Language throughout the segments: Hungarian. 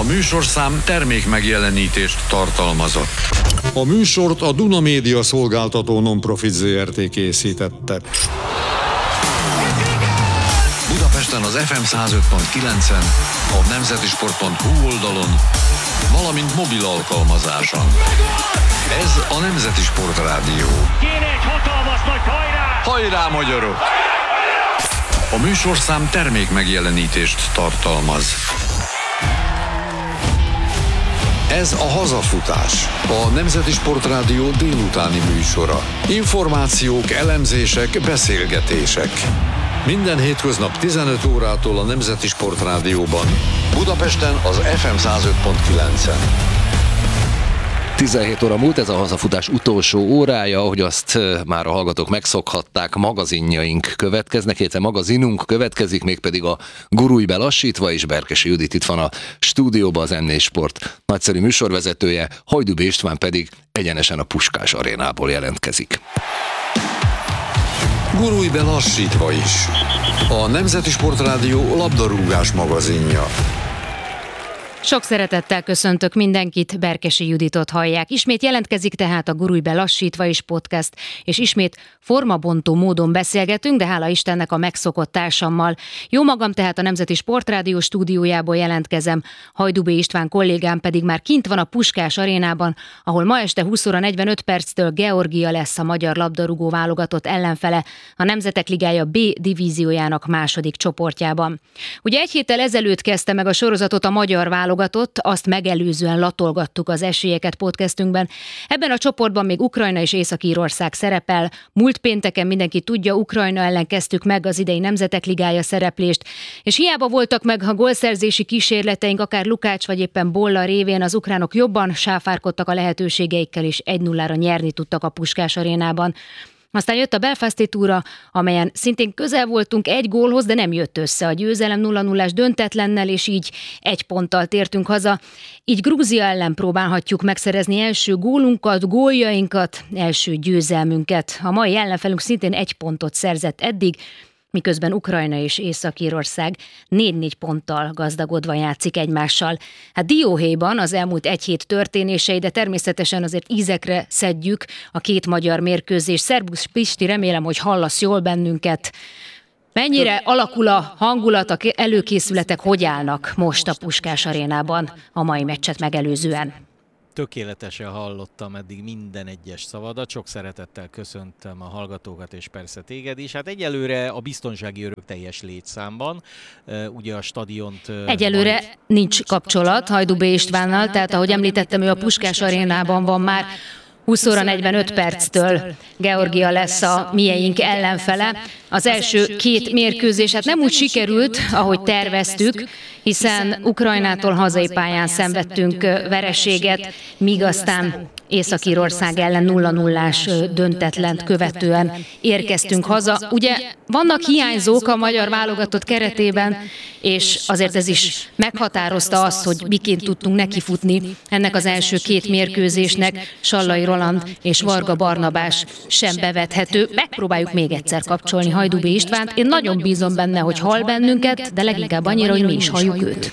műsorszám termékmegjelenítést tartalmazott. A műsort a Duna Média Szolgáltató Non-Profit Zrt. Készítette. Budapesten az FM 105.9-en, a nemzetisport.hu oldalon, valamint mobil alkalmazáson. Ez a Nemzeti Sport Rádió. Kéne egy hatalmas nagy hajrá! Hajrá, magyarok! A műsorszám termékmegjelenítést tartalmaz. Ez a Hazafutás, a Nemzeti Sport Rádió délutáni műsora. Információk, elemzések, beszélgetések. Minden hétköznap 15 órától a Nemzeti Sport Rádióban. Budapesten az FM 105.9-en. 17 óra múlt, ez a Hazafutás utolsó órája, ahogy azt már a hallgatók megszokhatták, magazinjaink következnek, illetve magazinunk következik, mégpedig a Gurulj be lassítva, és Berkesi Judit itt van a stúdióban, az M4 Sport nagyszerű műsorvezetője, Hajdú B. István pedig egyenesen a Puskás arénából jelentkezik. Gurulj be lassítva is. A Nemzeti Sport Rádió labdarúgás magazinja. Sok szeretettel köszöntök mindenkit, Berkesi Juditot hallják. Ismét jelentkezik tehát a Gurulj be lassítva is podcast, és ismét formabontó módon beszélgetünk, de hála Istennek a megszokott társammal. Jó magam tehát a Nemzeti Sportrádió stúdiójából jelentkezem, Hajdú B. István kollégám pedig már kint van a Puskás arénában, ahol ma este 20 óra 45 perctől Georgia lesz a magyar labdarúgó válogatott ellenfele a Nemzetek Ligája B divíziójának második csoportjában. Ugye egy héttel ezelőtt kezdte meg a sorozatot a magyar válogatott, azt megelőzően latolgattuk az esélyeket podcastünkben. Ebben a csoportban még Ukrajna és Észak-Írország szerepel. Múlt pénteken mindenki tudja, Ukrajna ellen kezdtük meg az idei Nemzetek Ligája szereplést, és hiába voltak meg a gólszerzési kísérleteink, akár Lukács vagy éppen Bolla révén, az ukránok jobban sáfárkodtak a lehetőségeikkel, és 1-0-ra nyerni tudtak a Puskás arénában. Aztán jött a Belfasti túra, amelyen szintén közel voltunk egy gólhoz, de nem jött össze a győzelem 0-0-ás döntetlennel, és így 1 ponttal tértünk haza. Így Grúzia ellen próbálhatjuk megszerezni első gólunkat, góljainkat, első győzelmünket. A mai ellenfelünk szintén 1 pontot szerzett eddig, miközben Ukrajna és Észak-Írország 4-4 ponttal gazdagodva játszik egymással. Hát dióhéjban az elmúlt 1 hét történései, de természetesen azért ízekre szedjük a 2 magyar mérkőzés. Szerbusz Pisti, remélem, hogy hallasz jól bennünket. Mennyire alakul a hangulat, a előkészületek, hogy állnak most a Puskás arénában a mai meccset megelőzően? Tökéletesen hallottam eddig minden egyes szavadat, sok szeretettel köszöntöm a hallgatókat és persze téged is. Hát egyelőre a biztonsági örök teljes létszámban, ugye a stadiont... Egyelőre nincs kapcsolat Hajdú B. Istvánnal, tehát ahogy említettem, ő a Puskás arénában van már. 20 óra 45 perctől Georgia lesz a mieink ellenfele. Az első 2 mérkőzés hát nem úgy sikerült, ahogy terveztük, hiszen Ukrajnától hazai pályán szenvedtünk vereséget, míg aztán Észak-Írország ellen 0-0-ás döntetlent követően érkeztünk haza. Ugye vannak hiányzók a magyar válogatott keretében, és azért ez is meghatározta azt, hogy miként tudtunk nekifutni ennek az első 2 mérkőzésnek. Sallai Roland és Varga Barnabás sem bevethető. Megpróbáljuk még egyszer kapcsolni Hajdú B. Istvánt. Én nagyon bízom benne, hogy hall bennünket, de leginkább annyira, hogy mi is halljuk őt.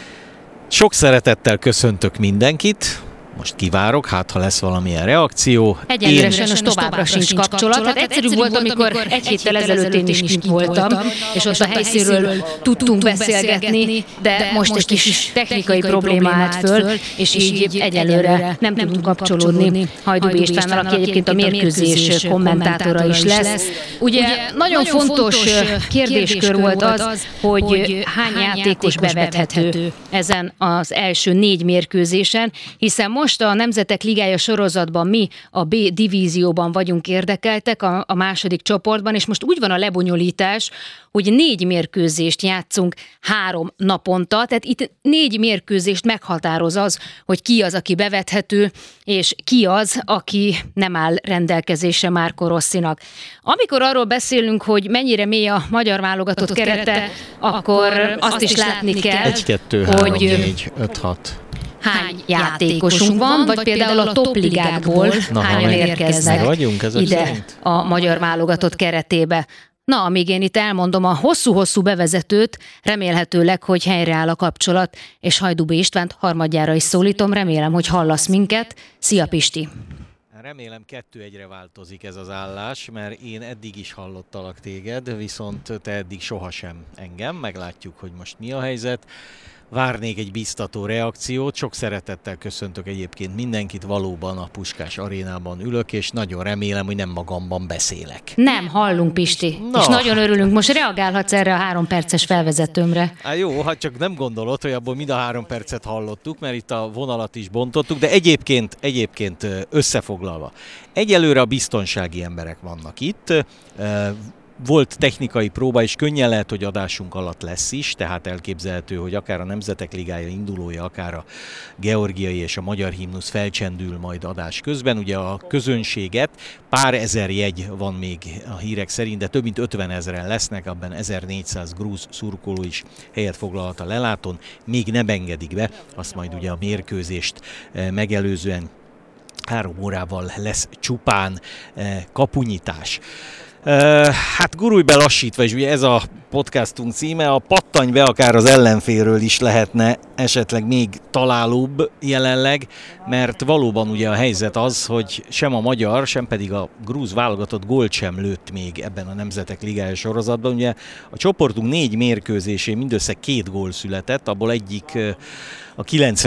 Sok szeretettel köszöntök mindenkit. Most kivárok, hát ha lesz valamilyen reakció. Egyelőre sajnos továbbra sincs kapcsolat. Hát egyszerű volt, amikor 1 héttel ezelőtt én is kint voltam, és ott a helyszínről tudtunk beszélgetni, de most egy kis technikai probléma állt föl, és így egyelőre nem tudunk kapcsolódni Hajdú B. Istvánnal, aki egyébként a mérkőzés kommentátora is lesz. Ugye nagyon fontos kérdéskör volt az, hogy hány játékos bevethető ezen az első 4 mérkőzésen, hiszen most a Nemzetek Ligája sorozatban mi a B divízióban vagyunk érdekeltek, a második csoportban, és most úgy van a lebonyolítás, hogy 4 mérkőzést játszunk 3 naponta, tehát itt 4 mérkőzést meghatároz az, hogy ki az, aki bevethető, és ki az, aki nem áll rendelkezésre Marco Rossinak. Amikor arról beszélünk, hogy mennyire mély a magyar válogatott kerete, akkor azt is látni kell, 1, 2, 3, 4, 5, 6. hány játékosunk van, vagy például a topligákból hányan érkeznek ide a magyar válogatott keretébe. Na, amíg én itt elmondom a hosszú-hosszú bevezetőt, remélhetőleg, hogy helyreáll a kapcsolat, és Hajdú B. Istvánt harmadjára is szólítom, remélem, hogy hallasz minket. Szia, Pisti! Remélem 2-1-re változik ez az állás, mert én eddig is hallottalak téged, viszont te eddig sohasem engem. Meglátjuk, hogy most mi a helyzet. Várnék egy biztató reakciót. Sok szeretettel köszöntök egyébként mindenkit, valóban a Puskás arénában ülök, és nagyon remélem, hogy nem magamban beszélek. Nem, hallunk, Pisti. És nagyon örülünk. Most reagálhatsz erre a 3 perces felvezetőmre. Jó, hát csak nem gondolod, hogy abból mind a 3 percet hallottuk, mert itt a vonalat is bontottuk, de egyébként összefoglalva. Egyelőre a biztonsági emberek vannak itt. Volt technikai próba, és könnyen lehet, hogy adásunk alatt lesz is, tehát elképzelhető, hogy akár a Nemzetek Ligája indulója, akár a georgiai és a magyar himnusz felcsendül majd adás közben. Ugye a közönséget, pár ezer jegy van még a hírek szerint, de több mint 50 000 lesznek, abban 1400 grúz szurkoló is helyet foglalhat a lelátón. Még nem engedik be, azt majd ugye a mérkőzést megelőzően 3 órával lesz csupán kapunyitás. Hát gurulj be lassítva, és ugye ez a podcastunk címe, a pattanj be akár az ellenfélről is lehetne esetleg még találóbb jelenleg, mert valóban ugye a helyzet az, hogy sem a magyar, sem pedig a grúz válogatott gólt sem lőtt még ebben a Nemzetek Ligája sorozatban. Ugye a csoportunk 4 mérkőzésén mindössze 2 gól született, abból egyik a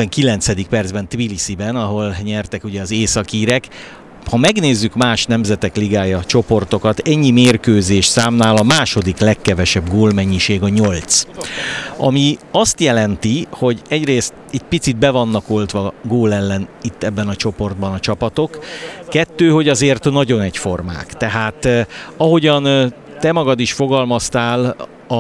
99. percben Tbilisiben, ahol nyertek ugye az északírek. Ha megnézzük más Nemzetek Ligája csoportokat, ennyi mérkőzés számnál a második legkevesebb gólmennyiség a 8. Ami azt jelenti, hogy egyrészt itt picit be vannak oltva gól ellen itt ebben a csoportban a csapatok. 2, hogy azért nagyon egyformák. Tehát ahogyan te magad is fogalmaztál,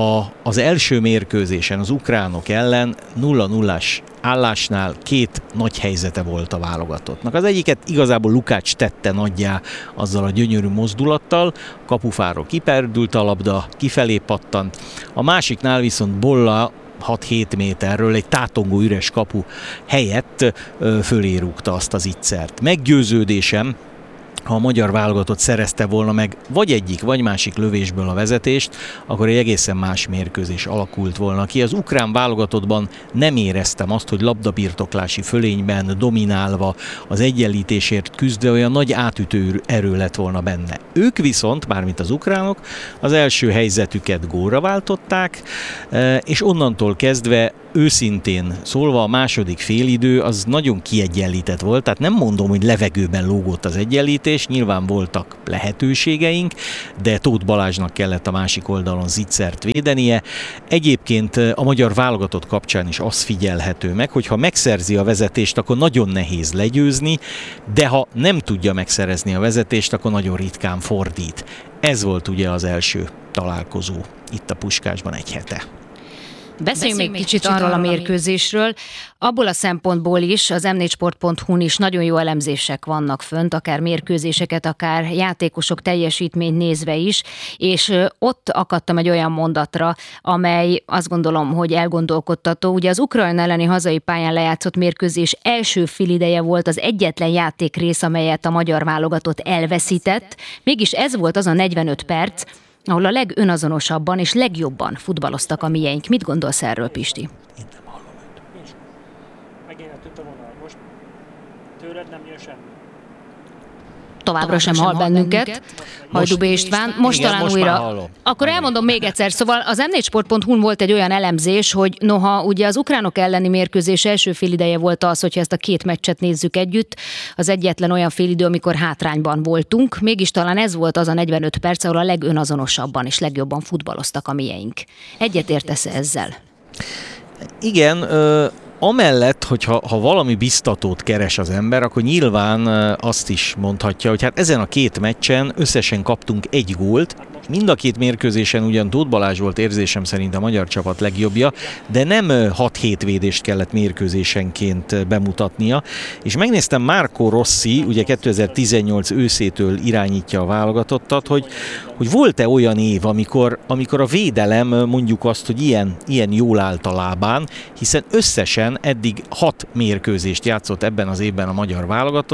az első mérkőzésen az ukránok ellen 0-0-as állásnál 2 nagy helyzete volt a válogatottnak. Az egyiket igazából Lukács tette nagyjá azzal a gyönyörű mozdulattal, kapufáról kiperdült a labda, kifelé pattant. A másiknál viszont Bolla 6-7 méterről egy tátongó üres kapu helyett fölé rúgta azt az ittszert. Meggyőződésem, ha a magyar válogatott szerezte volna meg vagy egyik, vagy másik lövésből a vezetést, akkor egy egészen más mérkőzés alakult volna ki. Az ukrán válogatottban nem éreztem azt, hogy labdabirtoklási fölényben dominálva, az egyenlítésért küzdve olyan nagy átütő erő lett volna benne. Ők viszont, mármint az ukránok, az első helyzetüket gólra váltották, és onnantól kezdve őszintén szólva a második félidő az nagyon kiegyenlített volt, tehát nem mondom, hogy levegőben lógott az egyenlítés, nyilván voltak lehetőségeink, de Tóth Balázsnak kellett a másik oldalon Zitzert védenie. Egyébként a magyar válogatott kapcsán is az figyelhető meg, hogy ha megszerzi a vezetést, akkor nagyon nehéz legyőzni, de ha nem tudja megszerezni a vezetést, akkor nagyon ritkán fordít. Ez volt ugye az első találkozó itt a Puskásban egy hete. Beszéljünk még kicsit arról a mérkőzésről. Abból a szempontból is az m4sport.hu-n is nagyon jó elemzések vannak fönt, akár mérkőzéseket, akár játékosok teljesítményt nézve is, és ott akadtam egy olyan mondatra, amely azt gondolom, hogy elgondolkodtató. Ugye az Ukrajna elleni hazai pályán lejátszott mérkőzés első félideje volt az egyetlen játékrész, amelyet a magyar válogatott elveszített. Mégis ez volt az a 45 perc, ahol a legönazonosabban és legjobban futballoztak a mieink. Mit gondolsz erről, Pisti? Én nem hallom őt. Megint eltűnt a vonal. Most tőled nem jön semmi. Továbbra sem hall bennünket. Hajdú B. István, most igen, talán most újra. Akkor elmondom még egyszer. Szóval az m4sport.hu-n volt egy olyan elemzés, hogy noha ugye az ukránok elleni mérkőzés első félideje volt az, hogyha ezt a 2 meccset nézzük együtt, az egyetlen olyan félidő, amikor hátrányban voltunk, mégis talán ez volt az a 45 perc, ahol a legönazonosabban és legjobban futballoztak a mieink. Egyetértesz ezzel? Igen, amellett, hogyha valami biztatót keres az ember, akkor nyilván azt is mondhatja, hogy hát ezen a 2 meccsen összesen kaptunk 1 gólt, mind a 2 mérkőzésen ugyan Tóth Balázs volt érzésem szerint a magyar csapat legjobbja, de nem 6-7 védést kellett mérkőzésenként bemutatnia, és megnéztem Marco Rossi, ugye 2018 őszétől irányítja a válogatottat, hogy volt-e olyan év, amikor a védelem mondjuk azt, hogy ilyen jól állt a lábán, hiszen összesen eddig 6 mérkőzést játszott ebben az évben a magyar válogatott,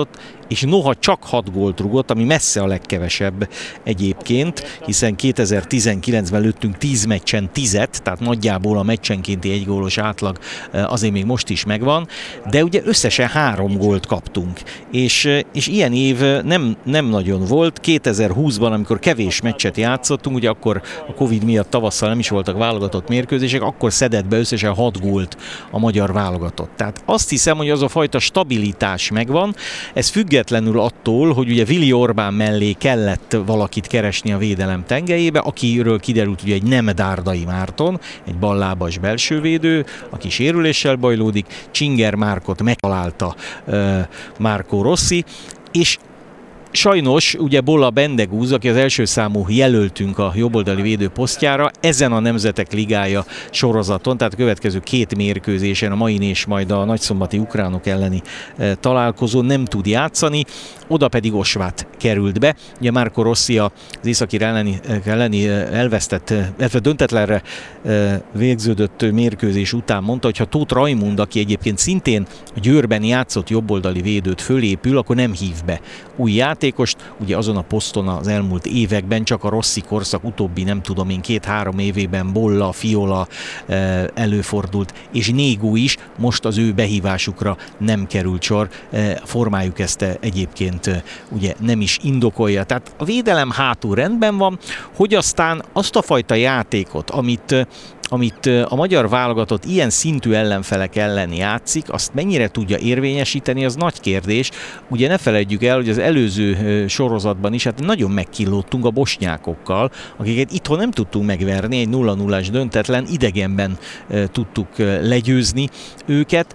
és noha csak 6 gólt rúgott, ami messze a legkevesebb egyébként, hiszen 2019-ben lőttünk 10 meccsen 10-et, tehát nagyjából a meccsenkénti 1 gólos átlag azért még most is megvan, de ugye összesen 3 gólt kaptunk, és ilyen év nem nagyon volt. 2020-ban, amikor kevés meccset játszottunk, ugye akkor a Covid miatt tavasszal nem is voltak válogatott mérkőzések, akkor szedett be összesen 6 gólt a magyar válogatott. Tehát azt hiszem, hogy az a fajta stabilitás megvan, ez függetlenül attól, hogy ugye Vili Orbán mellé kellett valakit keresni a védelem tengelyébe, akiről kiderült ugye egy nem Dárdai Márton, egy ballábas belsővédő, aki sérüléssel bajlódik, Csinger Márkot megtalálta Marco Rossi, és sajnos ugye Bolla Bendegúz, aki az első számú jelöltünk a jobboldali védő posztjára, ezen a Nemzetek Ligája sorozaton, tehát a következő 2 mérkőzésen, a main és majd a nagyszombati ukránok elleni találkozón nem tud játszani, oda pedig Osvát került be. Ugye Marco Rossi az északír elleni elvesztett, illetve döntetlenre végződött mérkőzés után mondta, hogy ha Tóth Rajmund, aki egyébként szintén a Győrben játszott jobboldali védőt, fölépül, akkor nem hív be új játékost. Ugye azon a poszton az elmúlt években csak a Rossi korszak utóbbi, nem tudom én, 2-3 évében Bolla, Fiola előfordult, és Négó is, most az ő behívásukra nem került sor. Formájuk ezt egyébként ugye nem is indokolja. Tehát a védelem hátul rendben van, hogy aztán azt a fajta játékot, amit a magyar válogatott ilyen szintű ellenfelek ellen játszik, azt mennyire tudja érvényesíteni, az nagy kérdés. Ugye ne felejtjük el, hogy az előző sorozatban is hát nagyon megkillódtunk a bosnyákokkal, akiket itthon nem tudtunk megverni, egy 0-0-ás döntetlen idegenben tudtuk legyőzni őket,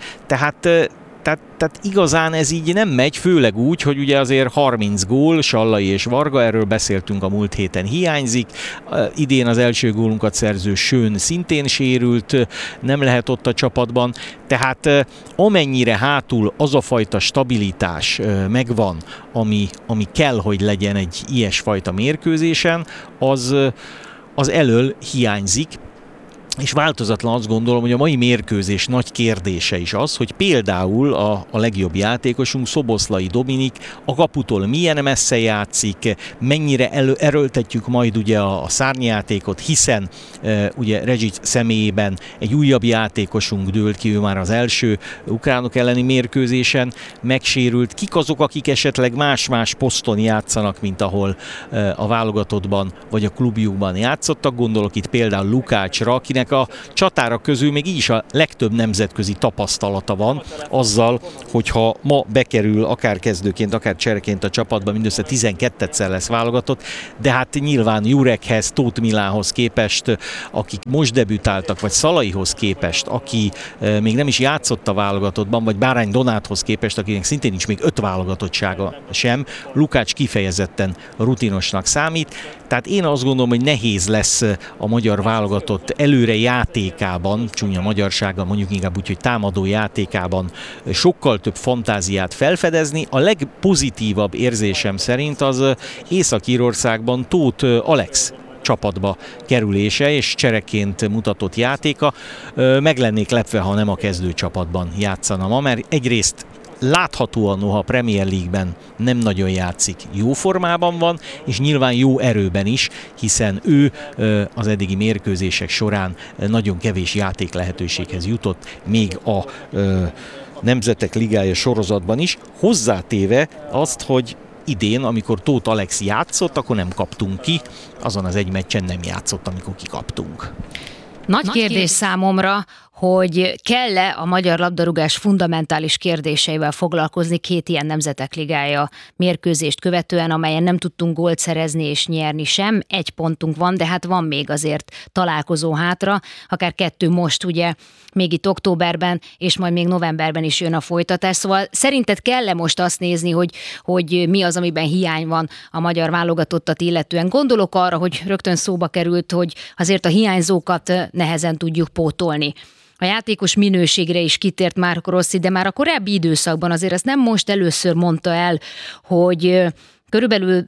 tehát igazán ez így nem megy, főleg úgy, hogy ugye azért 30 gól, Sallai és Varga, erről beszéltünk a múlt héten, hiányzik. Idén az első gólunkat szerző Schön szintén sérült, nem lehet ott a csapatban. Tehát amennyire hátul az a fajta stabilitás megvan, ami kell, hogy legyen egy ilyesfajta mérkőzésen, az elől hiányzik. És változatlan azt gondolom, hogy a mai mérkőzés nagy kérdése is az, hogy például a legjobb játékosunk, Szoboszlai Dominik a kaputól milyen messze játszik, mennyire erőltetjük majd ugye a szárnyjátékot, hiszen ugye Regis személyében egy újabb játékosunk dőlt ki, ő már az első ukránok elleni mérkőzésen megsérült. Kik azok, akik esetleg más-más poszton játszanak, mint ahol a válogatottban vagy a klubjukban játszottak? Gondolok itt például Lukácsra, akinek a csatára közül még így is a legtöbb nemzetközi tapasztalata van, azzal, hogyha ma bekerül akár kezdőként, akár csereként a csapatba, mindössze 12-szer lesz válogatott, de hát nyilván Jurekhez, Tóth Milánhoz képest, akik most debütáltak, vagy Szalaihoz képest, aki még nem is játszott a válogatottban, vagy Bárány Donáthoz képest, akinek szintén nincs még 5 válogatottsága sem, Lukács kifejezetten rutinosnak számít. Tehát én azt gondolom, hogy nehéz lesz a magyar válogatott előre játékában, csúnya magyarsággal mondjuk inkább úgy, hogy támadó játékában sokkal több fantáziát felfedezni. A legpozitívabb érzésem szerint az Észak-Írországban Tóth Alex csapatba kerülése és csereként mutatott játéka. Meg lennék lepve, ha nem a kezdőcsapatban játszana ma, mert egyrészt láthatóan, noha a Premier League-ben nem nagyon játszik, jó formában van, és nyilván jó erőben is, hiszen ő az eddigi mérkőzések során nagyon kevés játék lehetőséghez jutott, még a Nemzetek Ligája sorozatban is, hozzátéve azt, hogy idén, amikor Tóth Alex játszott, akkor nem kaptunk ki, azon az egy meccsen nem játszott, amikor kikaptunk. Nagy kérdés számomra, hogy kell-e a magyar labdarúgás fundamentális kérdéseivel foglalkozni 2 ilyen Nemzetek Ligája mérkőzést követően, amelyen nem tudtunk gólt szerezni és nyerni sem. 1 pontunk van, de hát van még azért találkozó hátra, akár 2 most ugye, még itt októberben, és majd még novemberben is jön a folytatás. Szóval szerinted kell-e most azt nézni, hogy mi az, amiben hiány van a magyar válogatottat illetően? Gondolok arra, hogy rögtön szóba került, hogy azért a hiányzókat nehezen tudjuk pótolni. A játékos minőségre is kitért Marco Rossi, de már a korábbi időszakban azért ezt nem most először mondta el, hogy körülbelül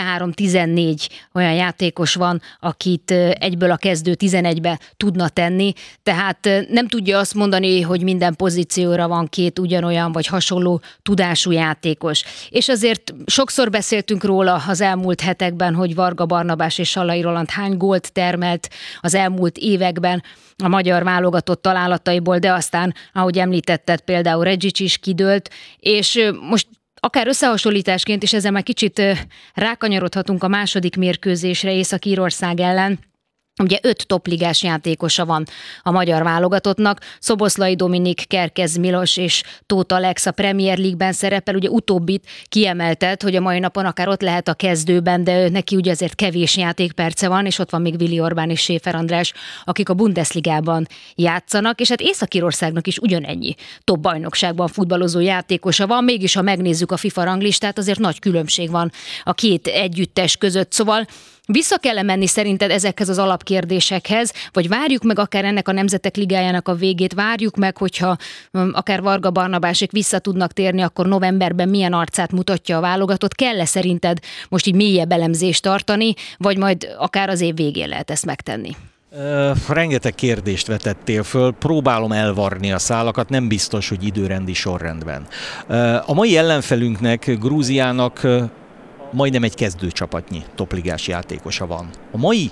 13-14 olyan játékos van, akit egyből a kezdő 11-be tudna tenni, tehát nem tudja azt mondani, hogy minden pozícióra van két ugyanolyan vagy hasonló tudású játékos. És azért sokszor beszéltünk róla az elmúlt hetekben, hogy Varga Barnabás és Sallai Roland hány gólt termelt az elmúlt években a magyar válogatott találataiból, de aztán, ahogy említetted, például Reggic is kidőlt, és most akár összehasonlításként, és ezzel már kicsit rákanyarodhatunk a második mérkőzésre Észak-Írország ellen. Ugye 5 topligás játékosa van a magyar válogatottnak, Szoboszlai Dominik, Kerkez Milos és Tóth Alex a Premier League-ben szerepel, ugye utóbbit kiemelted, hogy a mai napon akár ott lehet a kezdőben, de neki ugye azért kevés játékperce van, és ott van még Vili Orbán és Schäfer András, akik a Bundesligában játszanak, és hát Észak-Írországnak is ugyanennyi top bajnokságban futballozó játékosa van, mégis ha megnézzük a FIFA ranglistát, azért nagy különbség van a két együttes között, szóval vissza kell menni szerinted ezekhez az alapkérdésekhez, vagy várjuk meg akár ennek a Nemzetek Ligájának a végét, várjuk meg, hogyha akár Varga Barnabásék vissza tudnak térni, akkor novemberben milyen arcát mutatja a válogatott? Kell-e szerinted most így mélyebb elemzést tartani, vagy majd akár az év végén lehet ezt megtenni? Rengeteg kérdést vetettél föl, próbálom elvarni a szálakat, nem biztos, hogy időrendi sorrendben. A mai ellenfelünknek, Grúziának majdnem egy kezdőcsapatnyi topligás játékosa van. A mai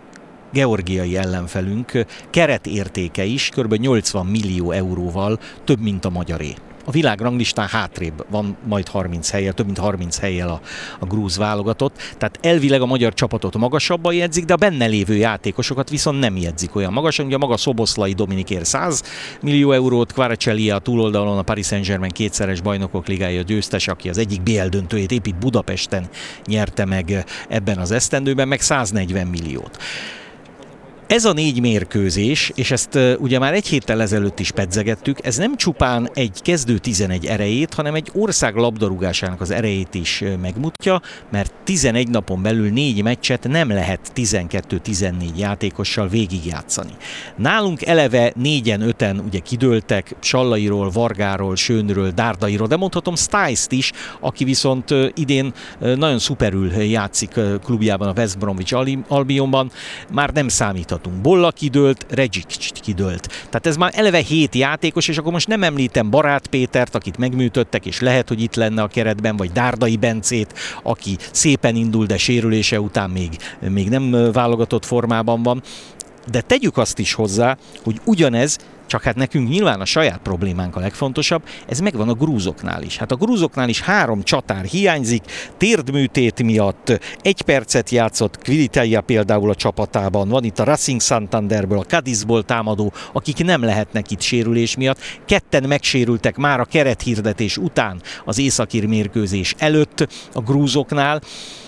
georgiai ellenfelünk keretértéke is kb. 80 millió euróval több, mint a magyaré. A világranglistán hátrébb van majd 30 hellyel, több mint 30 hellyel a grúz válogatott. Tehát elvileg a magyar csapatot magasabban jegyzik, de a benne lévő játékosokat viszont nem jegyzik olyan magasan. Ugye maga Szoboszlai Dominik ér 100 millió eurót, Kvaratskhelia a túloldalon a Paris Saint-Germain kétszeres bajnokok ligája győztes, aki az egyik BL döntőjét épp itt Budapesten nyerte meg ebben az esztendőben, meg 140 milliót. Ez a 4 mérkőzés, és ezt ugye már egy héttel ezelőtt is pedzegettük, ez nem csupán egy kezdő 11 erejét, hanem egy ország labdarúgásának az erejét is megmutatja, mert 11 napon belül 4 meccset nem lehet 12-14 játékossal végigjátszani. Nálunk eleve 4-en, 5-en ugye kidőltek, Sallairól, Vargáról, Schönről, Dárdairól, de mondhatom Stiles-t is, aki viszont idén nagyon szuperül játszik klubjában, a West Bromwich Albionban, már nem számít. Bolla kidőlt, Reggic kidőlt. Tehát ez már eleve 7 játékos, és akkor most nem említem Barát Pétert, akit megműtöttek, és lehet, hogy itt lenne a keretben, vagy Dárdai Bencét, aki szépen indul, de sérülése után még nem válogatott formában van. De tegyük azt is hozzá, hogy ugyanez, csak hát nekünk nyilván a saját problémánk a legfontosabb, ez megvan a grúzoknál is. Hát a grúzoknál is 3 csatár hiányzik, térdműtét miatt 1 percet játszott Kviliteja például a csapatában, van itt a Racing Santanderből, a Cadizból támadó, akik nem lehetnek itt sérülés miatt, 2 megsérültek már a kerethirdetés után az északír mérkőzés előtt a grúzoknál,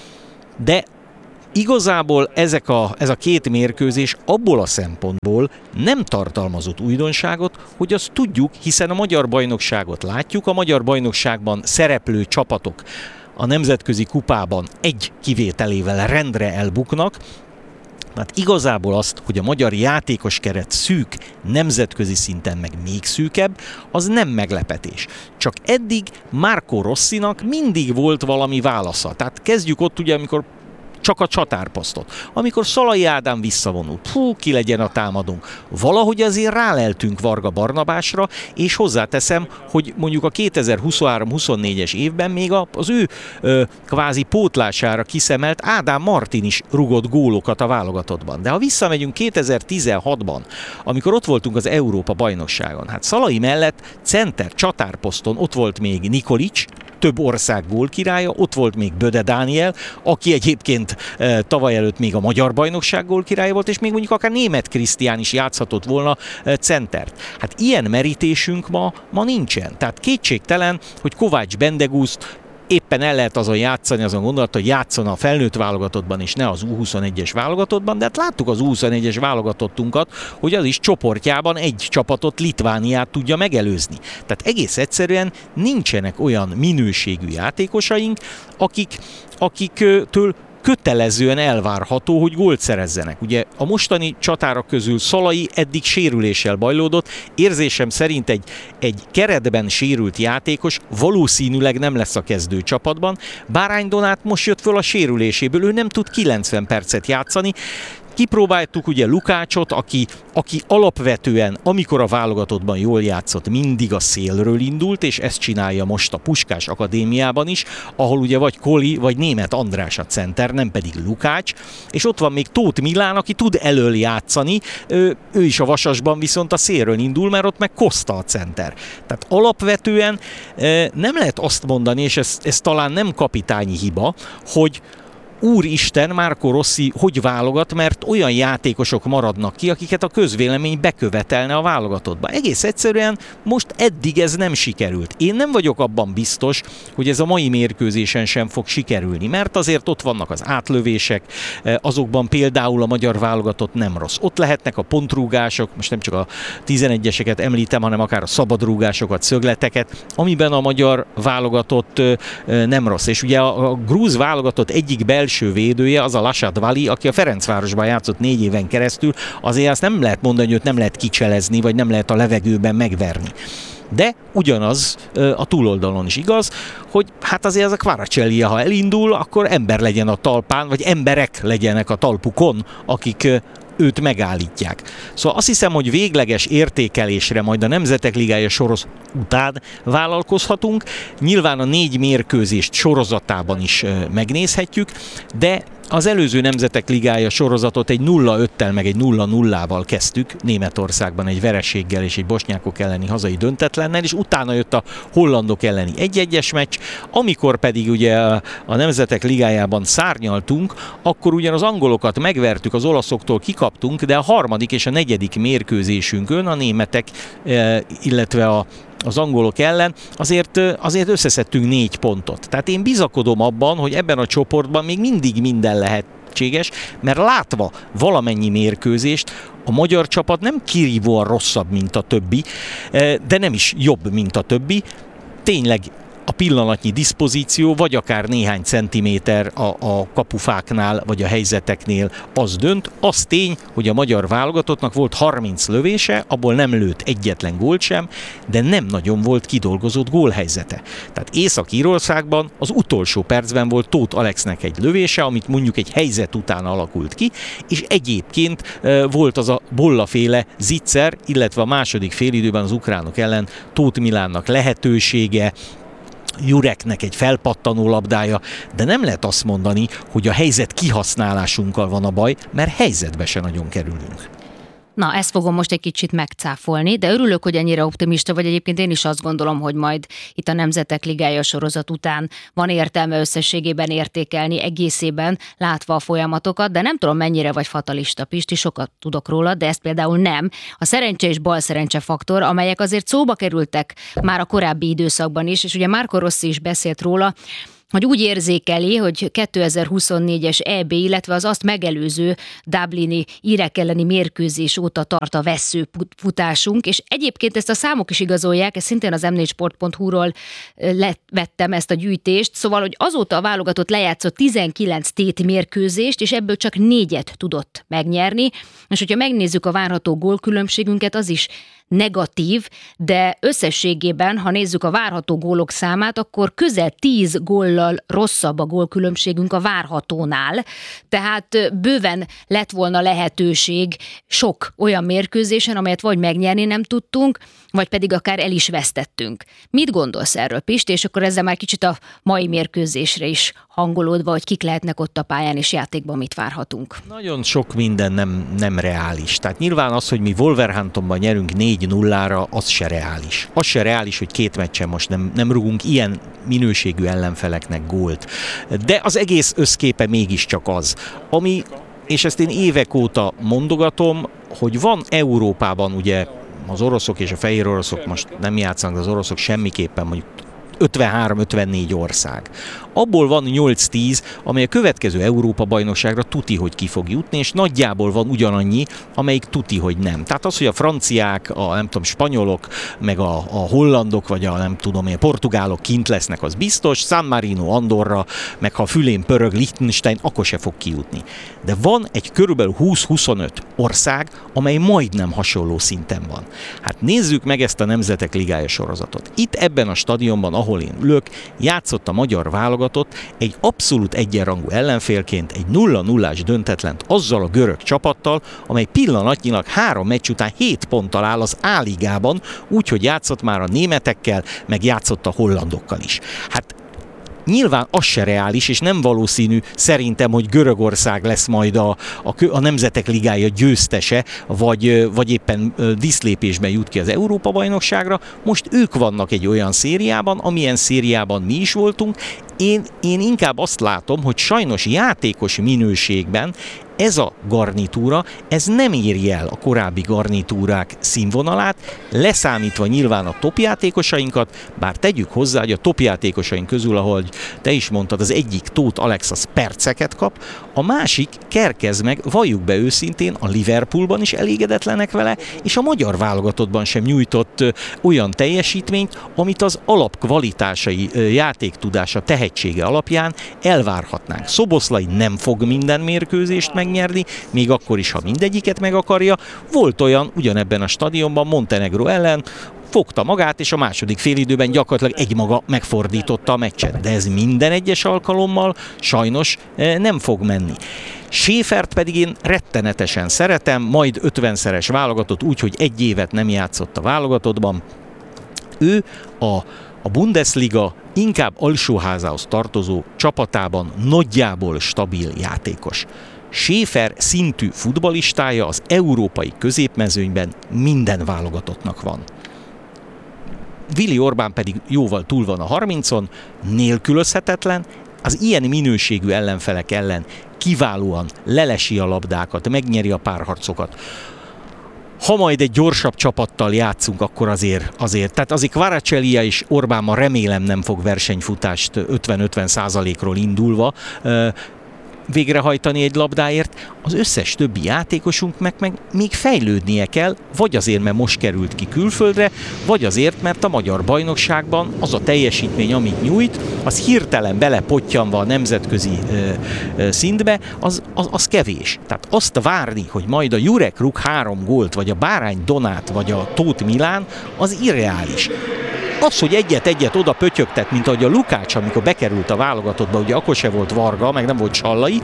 de igazából ez a 2 mérkőzés abból a szempontból nem tartalmazott újdonságot, hogy azt tudjuk, hiszen a magyar bajnokságot látjuk, a magyar bajnokságban szereplő csapatok a nemzetközi kupában egy kivételével rendre elbuknak. Tehát igazából azt, hogy a magyar játékos keret szűk, nemzetközi szinten meg még szűkebb, az nem meglepetés. Csak eddig Marco Rossinak mindig volt valami válasza. Tehát kezdjük ott ugye, amikor csak a csatárposztot. Amikor Szalai Ádám visszavonult, ki legyen a támadónk. Valahogy azért ráleltünk Varga Barnabásra, és hozzáteszem, hogy mondjuk a 2023-24-es évben még az ő kvázi pótlására kiszemelt Ádám Martin is rugott gólokat a válogatottban. De ha visszamegyünk 2016-ban, amikor ott voltunk az Európa bajnokságon, hát Szalai mellett center csatárposzton ott volt még Nikolic, több ország gólkirálya, ott volt még Böde Dániel, aki egyébként tavaly előtt még a magyar bajnokság gólkirálya volt, és még mondjuk akár Németh Krisztián is játszhatott volna centert. Hát ilyen merítésünk ma nincsen. Tehát kétségtelen, hogy Kovács Bendegúzt éppen el lehet azon játszani, azon gondolat, hogy játszon a felnőtt válogatottban és ne az U21-es válogatottban, de hát láttuk az U21-es válogatottunkat, hogy az is csoportjában egy csapatot, Litvániát tudja megelőzni. Tehát egész egyszerűen nincsenek olyan minőségű játékosaink, akiktől kötelezően elvárható, hogy gólt szerezzenek. Ugye a mostani csatárok közül Szalai eddig sérüléssel bajlódott, érzésem szerint egy keretben sérült játékos valószínűleg nem lesz a kezdő csapatban. Bárány Donát most jött föl a sérüléséből, ő nem tud 90 percet játszani. Kipróbáltuk ugye Lukácsot, aki alapvetően, amikor a válogatottban jól játszott, mindig a szélről indult, és ezt csinálja most a Puskás Akadémiában is, ahol ugye vagy Koli, vagy Németh András a center, nem pedig Lukács, és ott van még Tóth Milán, aki tud elől játszani, ő is a Vasasban viszont a szélről indul, mert ott meg Costa a center. Tehát alapvetően nem lehet azt mondani, és ez talán nem kapitányi hiba, hogy úristen, Marco Rossi hogy válogat, mert olyan játékosok maradnak ki, akiket a közvélemény bekövetelne a válogatottba. Egész egyszerűen most eddig ez nem sikerült. Én nem vagyok abban biztos, hogy ez a mai mérkőzésen sem fog sikerülni, mert azért ott vannak az átlövések, azokban például a magyar válogatott nem rossz. Ott lehetnek a pontrúgások, most nem csak a 11-eseket említem, hanem akár a szabadrúgásokat, szögleteket, amiben a magyar válogatott nem rossz. És ugye a grúz válogatott egyik belső védője, az a Lashat Vali, aki a Ferencvárosban játszott 4 éven keresztül, azért azt nem lehet mondani, hogy őt nem lehet kicselezni, vagy nem lehet a levegőben megverni. De ugyanaz a túloldalon is igaz, hogy hát azért ez a Kvaratskhelia, ha elindul, akkor ember legyen a talpán, vagy emberek legyenek a talpukon, akik őt megállítják. Szóval azt hiszem, hogy végleges értékelésre majd a Nemzetek Ligája sorozat után vállalkozhatunk. Nyilván a 4 mérkőzést sorozatában is megnézhetjük, de az előző Nemzetek Ligája sorozatot egy 0-5-tel meg egy 0-0-val kezdtük, Németországban egy vereséggel és egy bosnyákok elleni hazai döntetlennel, és utána jött a hollandok elleni 1-1-es meccs, amikor pedig ugye a Nemzetek Ligájában szárnyaltunk, akkor ugyan az angolokat megvertük, az olaszoktól kikaptunk, de a harmadik és a negyedik mérkőzésünkön a németek, illetve az angolok ellen azért összeszedtünk 4 pontot. Tehát én bizakodom abban, hogy ebben a csoportban még mindig minden lehetséges, mert látva valamennyi mérkőzést, a magyar csapat nem kirívóan rosszabb, mint a többi, de nem is jobb, mint a többi. Tényleg a pillanatnyi diszpozíció, vagy akár néhány centiméter a kapufáknál, vagy a helyzeteknél az dönt. Az tény, hogy a magyar válogatottnak volt 30 lövése, abból nem lőtt egyetlen gólt sem, de nem nagyon volt kidolgozott gólhelyzete. Tehát Észak-Írországban az utolsó percben volt Tóth Alexnek egy lövése, amit mondjuk egy helyzet után alakult ki, és egyébként volt az a Bolla-féle zicser, illetve a második félidőben az ukránok ellen Tóth Milánnak lehetősége, Jureknek egy felpattanó labdája, de nem lehet azt mondani, hogy a helyzet kihasználásunkkal van a baj, mert helyzetbe se nagyon kerülünk. Na, ezt fogom most egy kicsit megcáfolni, de örülök, hogy ennyire optimista vagy. Egyébként én is azt gondolom, hogy majd itt a Nemzetek Ligája sorozat után van értelme összességében értékelni, egészében látva a folyamatokat, de nem tudom, mennyire vagy fatalista, Pisti, sokat tudok róla, de ezt például nem. A szerencse és balszerencse faktor, amelyek azért szóba kerültek már a korábbi időszakban is, és ugye Marco Rossi is beszélt róla, hogy úgy érzékeli, hogy 2024-es EB, illetve az azt megelőző dublini írek elleni mérkőzés óta tart a vesszőfutásunk, és egyébként ezt a számok is igazolják, ezt szintén az m4sport.hu-ról vettem ezt a gyűjtést, szóval, hogy azóta a válogatott lejátszott 19 tét mérkőzést, és ebből csak 4-et tudott megnyerni, és hogyha megnézzük a várható gólkülönbségünket, az is negatív, de összességében, ha nézzük a várható gólok számát, akkor közel 10 góllal rosszabb a gólkülönbségünk a várhatónál, tehát bőven lett volna lehetőség sok olyan mérkőzésen, amelyet vagy megnyerni nem tudtunk, vagy pedig akár el is vesztettünk. Mit gondolsz erről, Pisti? És akkor ezzel már kicsit a mai mérkőzésre is hangolódva, hogy kik lehetnek ott a pályán és játékban mit várhatunk. Nagyon sok minden nem reális. Tehát nyilván az, hogy mi Wolverhamptonban nyerünk 4-0-ra, az se reális. Az se reális, hogy 2 meccsen most nem rúgunk ilyen minőségű ellenfeleknek gólt. De az egész összképe mégiscsak az, ami, és ezt én évek óta mondogatom, hogy van Európában ugye az oroszok és a fehér oroszok most nem játszanak, de az oroszok semmiképpen mondjuk 53-54 ország. Abból van 8-10, amely a következő Európa-bajnokságra tuti, hogy ki fog jutni, és nagyjából van ugyanannyi, amelyik tuti, hogy nem. Tehát az, hogy a franciák, a spanyolok, meg a hollandok, vagy a portugálok kint lesznek, az biztos. San Marino, Andorra, meg ha fülén pörög Liechtenstein, akkor se fog kijutni. De van egy körülbelül 20-25 ország, amely majdnem hasonló szinten van. Hát nézzük meg ezt a Nemzetek Ligája sorozatot. Itt ebben a stadionban, ahol én ülök, játszott a magyar válogatott egy abszolút egyenrangú ellenfélként egy 0-0-ás döntetlent azzal a görög csapattal, amely pillanatnyilag 3 meccs után 7 ponttal áll az A-ligában, úgyhogy játszott már a németekkel, meg játszott a hollandokkal is. Hát nyilván az se reális, és nem valószínű szerintem, hogy Görögország lesz majd a Nemzetek Ligája győztese, vagy éppen díszlépésben jut ki az Európa-bajnokságra. Most ők vannak egy olyan szériában, amilyen szériában mi is voltunk. Én inkább azt látom, hogy sajnos játékos minőségben ez a garnitúra, ez nem éri el a korábbi garnitúrák színvonalát, leszámítva nyilván a topjátékosainkat, bár tegyük hozzá, hogy a topjátékosaink közül, ahogy te is mondtad, az egyik Tóth Alex az perceket kap, a másik Kerkez meg, valljuk be őszintén, a Liverpoolban is elégedetlenek vele, és a magyar válogatottban sem nyújtott olyan teljesítményt, amit az alapkvalitásai, játéktudása, tehetsége alapján elvárhatnánk. Szoboszlai nem fog minden mérkőzést megnyerni, még akkor is, ha mindegyiket meg akarja. Volt olyan ugyanebben a stadionban Montenegro ellen, fogta magát, és a második félidőben gyakorlatilag egymaga megfordította a meccset. De ez minden egyes alkalommal sajnos nem fog menni. Schäfert pedig én rettenetesen szeretem, majd 50-szeres válogatott, úgyhogy egy évet nem játszott a válogatottban. Ő a Bundesliga inkább alsóházához tartozó csapatában nagyjából stabil játékos. Schäfer szintű futballistája az európai középmezőnyben minden válogatottnak van. Willi Orbán pedig jóval túl van a 30-on, nélkülözhetetlen, az ilyen minőségű ellenfelek ellen kiválóan lelesi a labdákat, megnyeri a párharcokat. Ha majd egy gyorsabb csapattal játszunk, akkor azért. Tehát azért Kvaratskhelia és Orbán ma remélem nem fog versenyfutást 50-50%-ról indulva végrehajtani egy labdáért, az összes többi játékosunk meg még fejlődnie kell, vagy azért, mert most került ki külföldre, vagy azért, mert a magyar bajnokságban az a teljesítmény, amit nyújt, az hirtelen belepottyanva a nemzetközi szintbe, az kevés. Tehát azt várni, hogy majd a Jurek rúg 3 gólt, vagy a Bárány Donát, vagy a Tóth Milán, az irreális. Az, hogy egyet oda pötyögtet, mint ahogy a Lukács, amikor bekerült a válogatottba, ugye akkor se volt Varga, meg nem volt Sallai,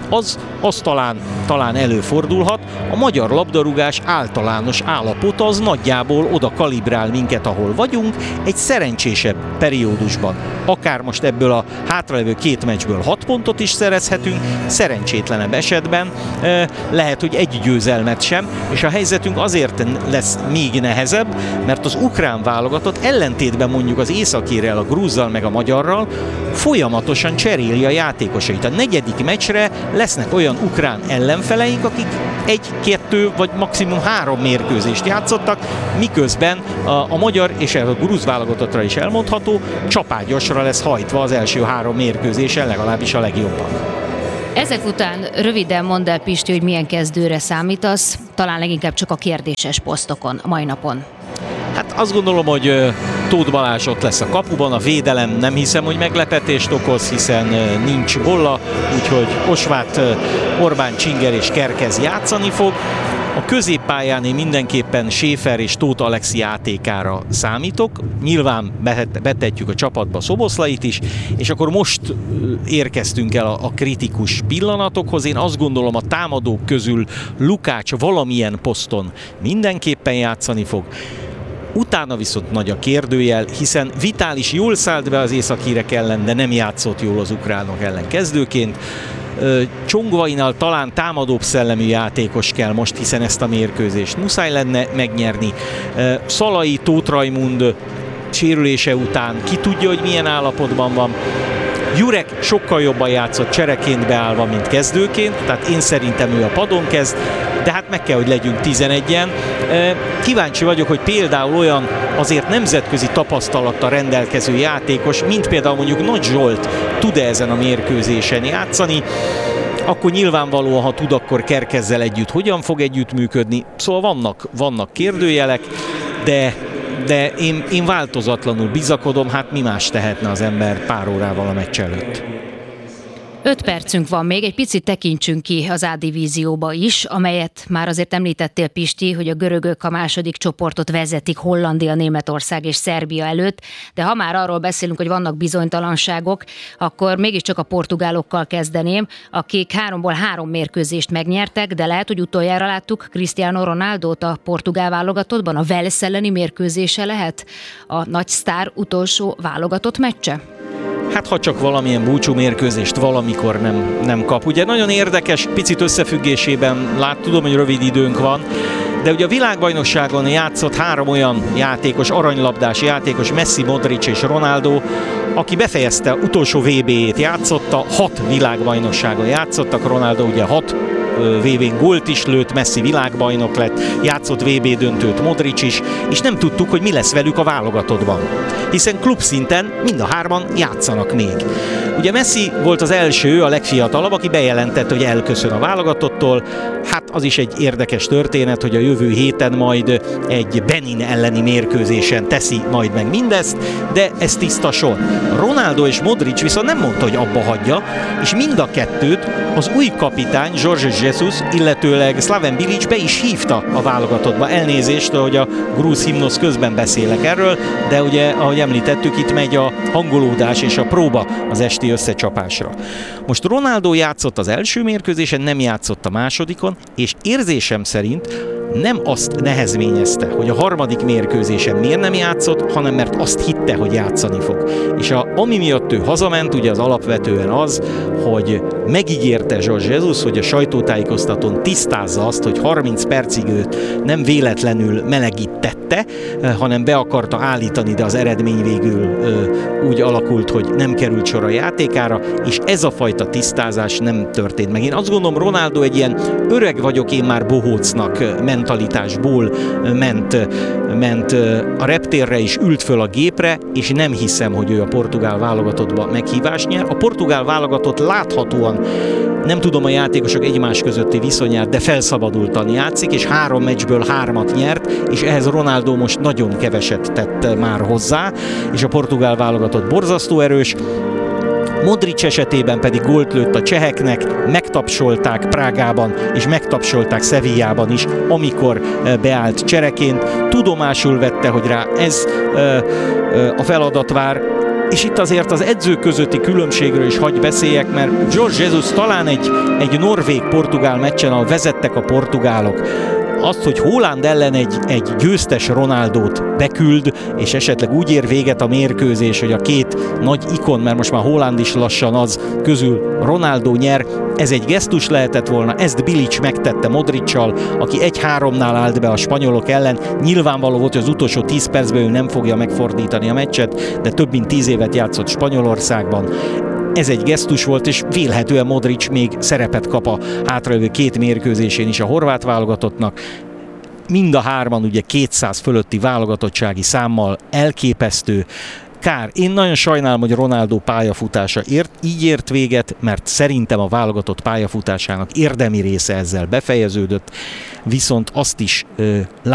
az talán előfordulhat. A magyar labdarúgás általános állapota az nagyjából oda kalibrál minket, ahol vagyunk, egy szerencsésebb periódusban. Akár most ebből a hátralevő 2 meccsből 6 pontot is szerezhetünk, szerencsétlenebb esetben lehet, hogy egy győzelmet sem, és a helyzetünk azért lesz még nehezebb, mert az ukrán válogatott ellentétben mondjuk az északírrel, a grúzzal meg a magyarral folyamatosan cseréli a játékosait. A 4. meccsre lesznek olyan ukrán ellenfeleink, akik 1-2 vagy maximum 3 mérkőzést játszottak, miközben a magyar és a grúz válogatottra is elmondható, csapágyasra lesz hajtva az első 3 mérkőzésen, legalábbis a legjobban. Ezek után röviden mondd el, Pisti, hogy milyen kezdőre számítasz, talán leginkább csak a kérdéses posztokon mai napon. Hát azt gondolom, hogy Tóth Balázs ott lesz a kapuban, a védelem nem hiszem, hogy meglepetést okoz, hiszen nincs Bolla, úgyhogy Osváth, Orbán, Csinger és Kerkez játszani fog. A középpályán én mindenképpen Schäfer és Tóth Alex játékára számítok. Nyilván betetjük a csapatba Szoboszlait is, és akkor most érkeztünk el a kritikus pillanatokhoz. Én azt gondolom, a támadók közül Lukács valamilyen poszton mindenképpen játszani fog. Utána viszont nagy a kérdőjel, hiszen Vitális jól szállt be az északírek ellen, de nem játszott jól az ukránok ellen kezdőként. Csongvainál talán támadóbb szellemű játékos kell most, hiszen ezt a mérkőzést muszáj lenne megnyerni. Szalai, Tóth Rajmund sérülése után ki tudja, hogy milyen állapotban van. Jurek sokkal jobban játszott csereként beállva, mint kezdőként, tehát én szerintem ő a padon kezd, de hát meg kell, hogy legyünk 11-en. Kíváncsi vagyok, hogy például olyan azért nemzetközi tapasztalattal rendelkező játékos, mint például mondjuk Nagy Zsolt tud-e ezen a mérkőzésen játszani, akkor nyilvánvalóan, ha tud, akkor Kerkezzel együtt hogyan fog együttműködni. Szóval vannak kérdőjelek, de én változatlanul bizakodom, hát mi más tehetne az ember pár órával a meccs előtt. 5 percünk van még, egy picit tekintsünk ki az A-divízióba is, amelyet már azért említettél, Pisti, hogy a görögök a második csoportot vezetik Hollandia, Németország és Szerbia előtt, de ha már arról beszélünk, hogy vannak bizonytalanságok, akkor mégiscsak a portugálokkal kezdeném, akik 3-ból 3 mérkőzést megnyertek, de lehet, hogy utoljára láttuk Cristiano Ronaldót a portugál válogatottban, a Wales elleni mérkőzése lehet a nagy sztár utolsó válogatott meccse? Hát ha csak valamilyen búcsú mérkőzést valamikor nem kap. Ugye nagyon érdekes, picit összefüggésében tudom, hogy rövid időnk van, de ugye a világbajnokságon játszott 3 olyan játékos, aranylabdás játékos, Messi, Modric és Ronaldo, aki befejezte utolsó VB-jét játszotta, 6 világbajnokságon játszottak, Ronaldo ugye 6 VB-n gólt is lőtt, Messi világbajnok lett, játszott VB döntőt Modric is, és nem tudtuk, hogy mi lesz velük a válogatottban. Hiszen klubszinten mind a 3-an játszanak még. Ugye Messi volt az első, a legfiatalabb, aki bejelentette, hogy elköszön a válogatottól. Hát az is egy érdekes történet, hogy a jövő héten majd egy Benin elleni mérkőzésen teszi majd meg mindezt, de ez tiszta sor. Ronaldo és Modric viszont nem mondta, hogy abba hagyja, és mind a kettőt az új kapitány Jorge Jesus, illetőleg Slaven Bilic be is hívta a válogatottba. Elnézést, hogy a grúz himnusz közben beszélek erről, de ugye, ahogy említettük, itt megy a hangolódás és a próba az esti összecsapásra. Most Ronaldo játszott az első mérkőzésen, nem játszott a másodikon, és érzésem szerint nem azt nehezményezte, hogy a harmadik mérkőzésen miért nem játszott, hanem mert azt hitte, hogy játszani fog. És ami miatt ő hazament, ugye az alapvetően az, hogy megígérte Jorge Jesus, hogy a sajtótájékoztatón tisztázza azt, hogy 30 percig őt nem véletlenül melegítette, hanem be akarta állítani, de az eredmény végül úgy alakult, hogy nem került sor a játékára, és ez a fajta tisztázás nem történt meg. Én azt gondolom, Ronaldo egy ilyen öreg vagyok én már bohócnak mentalitásból ment a reptérre és ült föl a gépre, és nem hiszem, hogy ő a portugál válogatottba meghívást nyer. A portugál válogatott láthatóan, nem tudom a játékosok egymás közötti viszonyát, de felszabadultan játszik, és 3 meccsből 3-at nyert, és ehhez Ronaldo most nagyon keveset tett már hozzá, és a portugál válogatott borzasztó erős. Modric esetében pedig gólt lőtt a cseheknek, megtapsolták Prágában, és megtapsolták Sevillában is, amikor beállt csereként. Tudomásul vette, hogy rá ez a feladat vár, és itt azért az edzők közötti különbségről is hagy beszéljek, mert Jorge Jesus talán egy norvég-portugál meccsen, ahol vezettek a portugálok, azt, hogy Haaland ellen egy győztes Ronaldót beküld, és esetleg úgy ér véget a mérkőzés, hogy a 2 nagy ikon, mert most már Haaland is lassan az, közül Ronaldo nyer, ez egy gesztus lehetett volna, ezt Bilic megtette Modricsal, aki 1-3-nál állt be a spanyolok ellen. Nyilvánvaló volt, hogy az utolsó 10 percben ő nem fogja megfordítani a meccset, de több mint 10 évet játszott Spanyolországban. Ez egy gesztus volt, és vélhetően Modric még szerepet kap a hátralévő 2 mérkőzésén is a horvát válogatottnak. Mind a 3-an ugye 200 fölötti válogatottsági számmal, elképesztő. Kár. Én nagyon sajnálom, hogy Ronaldo pályafutása így ért véget, mert szerintem a válogatott pályafutásának érdemi része ezzel befejeződött, viszont azt is